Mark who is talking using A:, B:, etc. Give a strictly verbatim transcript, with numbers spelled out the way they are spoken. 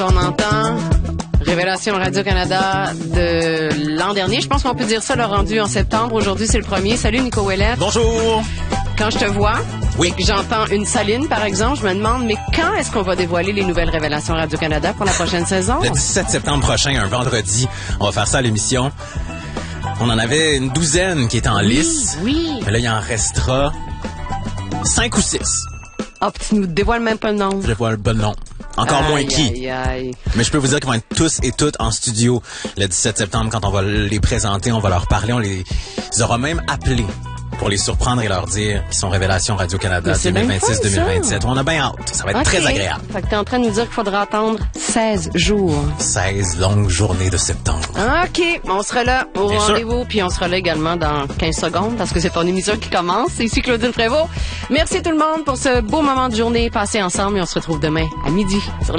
A: On entend Révélation Radio-Canada de l'an dernier. Je pense qu'on peut dire ça, le rendu en septembre. Aujourd'hui, c'est le premier. Salut, Nico Ouellet.
B: Bonjour.
A: Quand je te vois
B: oui.
A: et que j'entends une Saline, par exemple, je me demande, mais quand est-ce qu'on va dévoiler les nouvelles Révélations Radio-Canada pour la prochaine saison?
B: Le dix-sept septembre prochain, un vendredi. On va faire ça à l'émission. On en avait une douzaine qui étaient en
A: oui,
B: lice.
A: Oui,
B: Mais là, il en restera cinq ou six.
A: Ah, oh, tu nous dévoiles même pas le nom.
B: Je dévoile pas le nom. Encore
A: aïe,
B: moins qui.
A: Aïe, aïe.
B: Mais je peux vous dire qu'ils vont être tous et toutes en studio le dix-sept septembre quand on va les présenter, on va leur parler, on les ils aura même appelé pour les surprendre et leur dire qu'ils sont Révélation Radio-Canada deux mille vingt-six deux mille vingt-sept. On a bien hâte. Ça va être okay. très agréable.
A: Fait que t'es en train de nous dire qu'il faudra attendre seize jours.
B: seize longues journées de septembre.
A: OK. On sera là au bien rendez-vous. Sûr. Puis on sera là également dans quinze secondes parce que c'est ton émission qui commence. C'est ici Claudine Prévost. Merci tout le monde pour ce beau moment de journée passé ensemble et on se retrouve demain à midi sur les